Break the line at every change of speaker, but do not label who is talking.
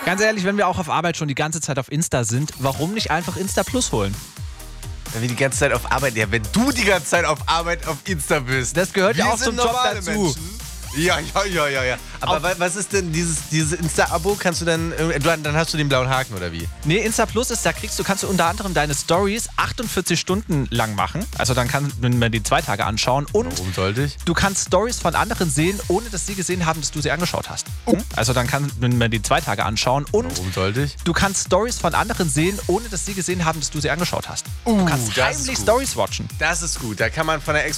Ganz ehrlich, wenn wir auch auf Arbeit schon die ganze Zeit auf Insta sind, warum nicht einfach Insta Plus holen?
Wenn wir die ganze Zeit auf Arbeit, ja, wenn du die ganze Zeit auf Arbeit auf Insta bist.
Das gehört ja
wir
auch
sind
zum Job
normale
dazu.
Menschen. Ja. Aber was ist denn dieses Insta-Abo? Kannst du dann hast du den blauen Haken oder wie?
Nee, Insta Plus ist, kannst du unter anderem deine Stories 48 Stunden lang machen. Also dann kann man die 2 Tage anschauen. Und
Warum sollte ich?
du kannst Stories von anderen sehen, ohne dass sie gesehen haben, dass du sie angeschaut hast. Also dann kann man die 2 Tage anschauen. Und
Warum sollte ich?
du kannst Stories von anderen sehen, ohne dass sie gesehen haben, dass du sie angeschaut hast. Du kannst
das ist
heimlich
gut.
Stories watchen.
Das ist gut. Da kann man von der